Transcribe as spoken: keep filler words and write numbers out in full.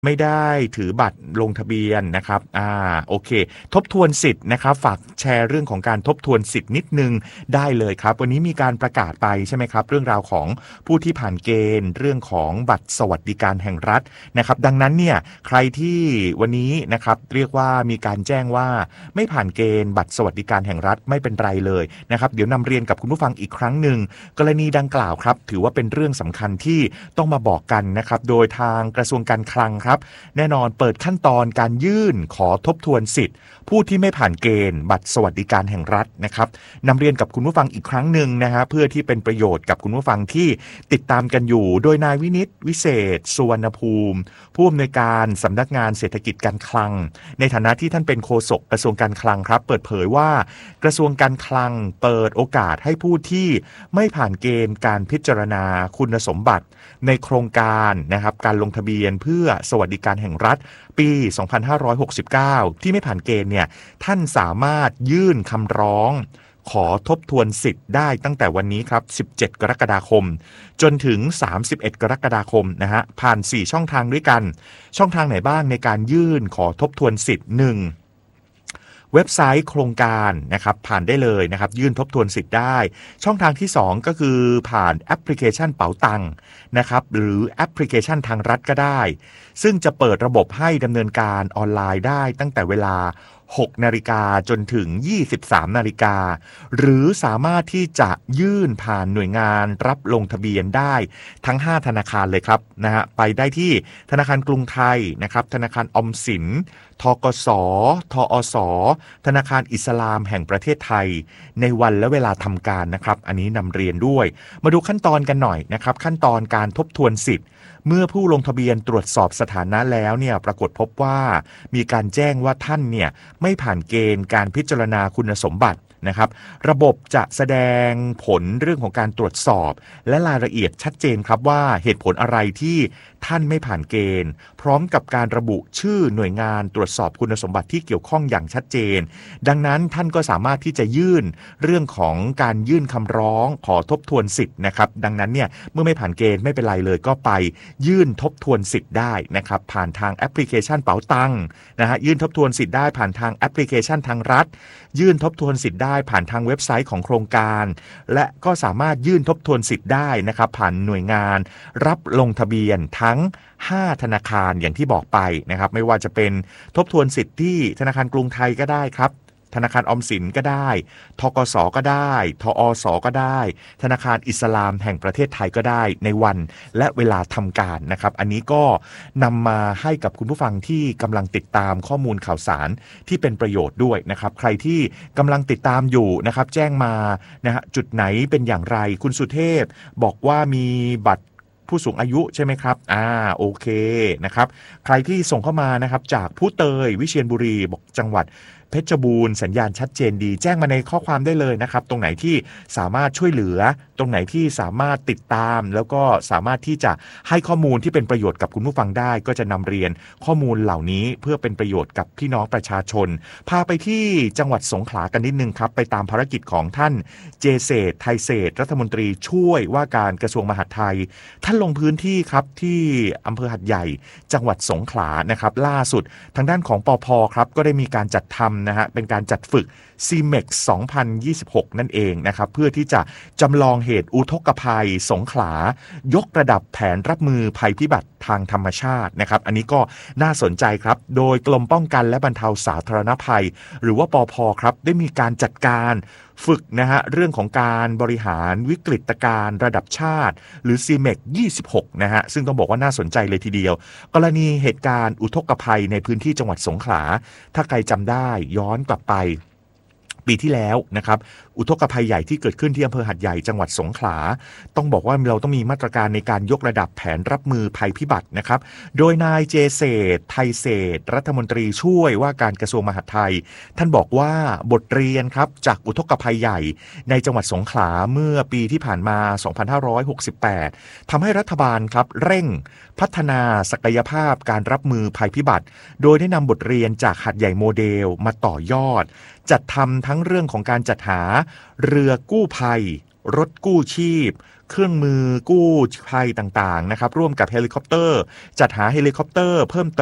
ไม่ได้ถือบัตรลงทะเบียนนะครับอ่าโอเคทบทวนสิทธิ์นะครับฝากแชร์เรื่องของการทบทวนสิทธิ์นิดนึงได้เลยครับวันนี้มีการประกาศไปใช่ไหมครับเรื่องราวของผู้ที่ผ่านเกณฑ์เรื่องของบัตรสวัสดิการแห่งรัฐนะครับดังนั้นเนี่ยใครที่วันนี้นะครับเรียกว่ามีการแจ้งว่าไม่ผ่านเกณฑ์บัตรสวัสดิการแห่งรัฐไม่เป็นไรเลยนะครับเดี๋ยวนำเรียนกับคุณผู้ฟังอีกครั้งหนึ่งกรณีดังกล่าวครับถือว่าเป็นเรื่องสำคัญที่ต้องมาบอกกันนะครับโดยทางกระทรวงการคลังครับแน่นอนเปิดขั้นตอนการยื่นขอทบทวนสิทธิ์ผู้ที่ไม่ผ่านเกณฑ์บัตรสวัสดิการแห่งรัฐนะครับนำเรียนกับคุณผู้ฟังอีกครั้งหนึ่งนะฮะเพื่อที่เป็นประโยชน์กับคุณผู้ฟังที่ติดตามกันอยู่โดยนายวินิตวิเศษสุวรรณภูมิผู้อำนวยการสำนักงานเศรษฐกิจการคลังในฐานะที่ท่านเป็นโฆษกกระทรวงการคลังครับเปิดเผยว่ากระทรวงการคลังเปิดโอกาสให้ผู้ที่ไม่ผ่านเกณฑ์การพิจารณาคุณสมบัติในโครงการนะครับการลงทะเบียนเพื่อสวัสดิการแห่งรัฐปีสองพันห้าร้อยหกสิบเก้าที่ไม่ผ่านเกณฑ์เนี่ยท่านสามารถยื่นคำร้องขอทบทวนสิทธิ์ได้ตั้งแต่วันนี้ครับสิบเจ็ดกรกฎาคมจนถึงสามสิบเอ็ดกรกฎาคมนะฮะผ่านสี่ช่องทางด้วยกันช่องทางไหนบ้างในการยื่นขอทบทวนสิทธิ์หนึ่งเว็บไซต์โครงการนะครับผ่านได้เลยนะครับยื่นทบทวนสิทธิ์ได้ช่องทางที่สองก็คือผ่านแอปพลิเคชันเป๋าตังค์นะครับหรือแอปพลิเคชันทางรัฐก็ได้ซึ่งจะเปิดระบบให้ดำเนินการออนไลน์ได้ตั้งแต่เวลาหกนาฬิกาจนถึงยี่สิบสามนาฬิกาหรือสามารถที่จะยื่นผ่านหน่วยงานรับลงทะเบียนได้ทั้งห้าธนาคารเลยครับนะฮะไปได้ที่ธนาคารกรุงไทยนะครับธนาคารออมสินธกสทอสธนาคารอิสลามแห่งประเทศไทยในวันและเวลาทำการนะครับอันนี้นำเรียนด้วยมาดูขั้นตอนกันหน่อยนะครับขั้นตอนการทบทวนสิทธิ์เมื่อผู้ลงทะเบียนตรวจสอบสถานะแล้วเนี่ยปรากฏพบว่ามีการแจ้งว่าท่านเนี่ยไม่ผ่านเกณฑ์การพิจารณาคุณสมบัตินะครับระบบจะแสดงผลเรื่องของการตรวจสอบและรายละเอียดชัดเจนครับว่าเหตุผลอะไรที่ท่านไม่ผ่านเกณฑ์พร้อมกับการระบุชื่อหน่วยงานตรวจสอบคุณสมบัติที่เกี่ยวข้องอย่างชัดเจนดังนั้นท่านก็สามารถที่จะยื่นเรื่องของการยื่นคำร้องขอทบทวนสิทธิ์นะครับดังนั้นเนี่ยเมื่อไม่ผ่านเกณฑ์ไม่เป็นไรเลยก็ไปยื่นทบทวนสิทธิ์ได้นะครับผ่านทางแอปพลิเคชันเป๋าตังค์นะฮะยื่นทบทวนสิทธิ์ได้ผ่านทางแอปพลิเคชันทางรัฐยื่นทบทวนสิทธิ์ได้ผ่านทางเว็บไซต์ของโครงการและก็สามารถยื่นทบทวนสิทธิ์ได้นะครับผ่านหน่วยงานรับลงทะเบียนทั้งห้าธนาคารอย่างที่บอกไปนะครับไม่ว่าจะเป็นทบทวนสิทธิ์ที่ธนาคารกรุงไทยก็ได้ครับธนาคารออมสินก็ได้ธกสก็ได้ทอสก็ได้ธนาคารอิสลามแห่งประเทศไทยก็ได้ในวันและเวลาทำการนะครับอันนี้ก็นำมาให้กับคุณผู้ฟังที่กำลังติดตามข้อมูลข่าวสารที่เป็นประโยชน์ด้วยนะครับใครที่กำลังติดตามอยู่นะครับแจ้งมานะฮะจุดไหนเป็นอย่างไรคุณสุเทพบอกว่ามีบัตรผู้สูงอายุใช่ไหมครับอ่าโอเคนะครับใครที่ส่งเข้ามานะครับจากผู้เตยวิเชียรบุรีบอกจังหวัดเพชรบูรณ์สัญญาณชัดเจนดีแจ้งมาในข้อความได้เลยนะครับตรงไหนที่สามารถช่วยเหลือตรงไหนที่สามารถติดตามแล้วก็สามารถที่จะให้ข้อมูลที่เป็นประโยชน์กับคุณผู้ฟังได้ก็จะนำเรียนข้อมูลเหล่านี้เพื่อเป็นประโยชน์กับพี่น้องประชาชนพาไปที่จังหวัดสงขลากันนิดนึงครับไปตามภารกิจของท่านเจเศรษฐ์ไทยเศรษฐ์รัฐมนตรีช่วยว่าการกระทรวงมหาดไทยท่านลงพื้นที่ครับที่อำเภอหัดใหญ่จังหวัดสงขลานะครับล่าสุดทางด้านของปภครับก็ได้มีการจัดทำนะฮะเป็นการจัดฝึก ซี เมกซ์ สองพันยี่สิบหก นั่นเองนะครับเพื่อที่จะจำลองเหตุอุทกภัยสงขลายกระดับแผนรับมือภัยพิบัติทางธรรมชาตินะครับอันนี้ก็น่าสนใจครับโดยกรมป้องกันและบรรเทาสาธารณภัยหรือว่าปภครับได้มีการจัดการฝึกนะฮะเรื่องของการบริหารวิกฤตการณ์ระดับชาติหรือ ซี เมกซ์ ยี่สิบหกนะฮะซึ่งต้องบอกว่าน่าสนใจเลยทีเดียวกรณีเหตุการณ์อุทกภัยในพื้นที่จังหวัดสงขลาถ้าใครจำได้ย้อนกลับไปปีที่แล้วนะครับอุทกภัยใหญ่ที่เกิดขึ้นที่อำเภอหัดใหญ่จังหวัดสงขลาต้องบอกว่าเราต้องมีมาตรการในการยกระดับแผนรับมือภัยพิบัตินะครับโดยนายเจเศรษฐ์ไทยเศรษฐ์รัฐมนตรีช่วยว่าการกระทรวงมหาดไทยท่านบอกว่าบทเรียนครับจากอุทกภัยใหญ่ในจังหวัดสงขลาเมื่อปีที่ผ่านมาสองพันห้าร้อยหกสิบแปดทำให้รัฐบาลครับเร่งพัฒนาศักยภาพการรับมือภัยพิบัติโดยได้นำบทเรียนจากหัดใหญ่โมเดลมาต่อยอดจัดทำทั้งเรื่องของการจัดหาเรือกู้ภัยรถกู้ชีพเครื่องมือกู้ภัยต่างๆนะครับร่วมกับเฮลิคอปเตอร์จัดหาเฮลิคอปเตอร์เพิ่ม